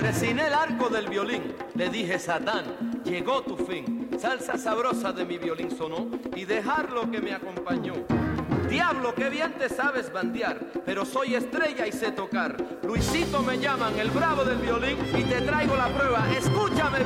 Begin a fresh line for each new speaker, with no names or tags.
Resiné el arco del violín, le dije: Satán, llegó tu fin. Salsa sabrosa de mi violín sonó y dejarlo que me acompañó. Diablo, qué bien te sabes bandear, pero soy estrella y sé tocar. Luisito me llaman, el bravo del violín, y te traigo la prueba. Escúchame.